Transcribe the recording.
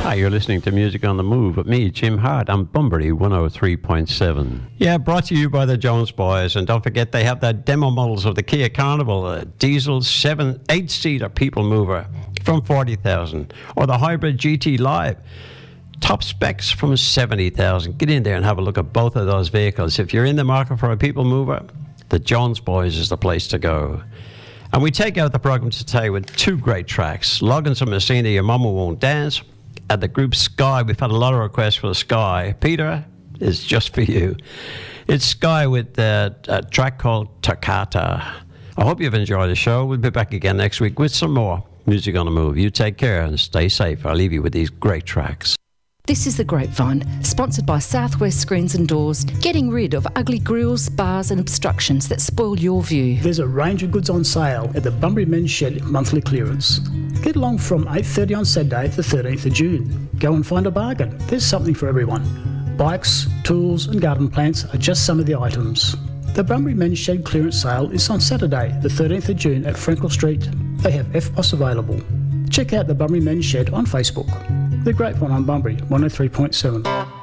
Hi, you're listening to Music on the Move with me, Jim Hart, on Bunbury 103.7. Yeah, brought to you by the Jones Boys. And don't forget, they have the demo models of the Kia Carnival, a diesel 8-seater people mover from $40,000, or the hybrid GT Live. Top specs from $70,000. Get in there and have a look at both of those vehicles. If you're in the market for a people mover, the Jones Boys is the place to go. And we take out the program today with two great tracks. Loggins and Messina, Your Mama Won't Dance, and the group Sky. We've had a lot of requests for Sky. Peter, it's just for you. It's Sky with a track called Toccata. I hope you've enjoyed the show. We'll be back again next week with some more Music on the Move. You take care and stay safe. I'll leave you with these great tracks. This is The Grapevine, sponsored by Southwest Screens and Doors, getting rid of ugly grills, bars and obstructions that spoil your view. There's a range of goods on sale at the Bunbury Men's Shed monthly clearance. Get along from 8:30 on Saturday, the 13th of June. Go and find a bargain. There's something for everyone. Bikes, tools and garden plants are just some of the items. The Bunbury Men's Shed clearance sale is on Saturday, the 13th of June at Frankel Street. They have FPOS available. Check out the Bunbury Men's Shed on Facebook. The Grapevine on Bunbury 103.7.